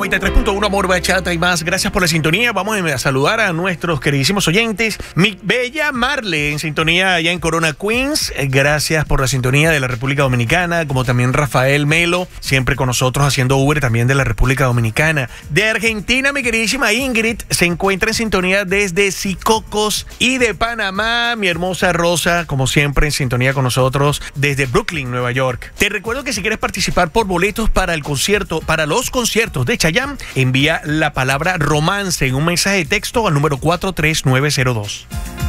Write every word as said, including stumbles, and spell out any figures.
noventa y tres punto uno Amor, Bachata y más. Gracias por la sintonía. Vamos a saludar a nuestros queridísimos oyentes. Mi bella Marle, en sintonía allá en Corona, Queens. Gracias por la sintonía de la República Dominicana, como también Rafael Melo, siempre con nosotros haciendo Uber, también de la República Dominicana. De Argentina, mi queridísima Ingrid se encuentra en sintonía desde Sicocos, y de Panamá, mi hermosa Rosa, como siempre en sintonía con nosotros desde Brooklyn, Nueva York. Te recuerdo que si quieres participar por boletos para el concierto, para los conciertos de Chayanne, envía la palabra romance en un mensaje de texto al número cuatro tres nueve cero dos.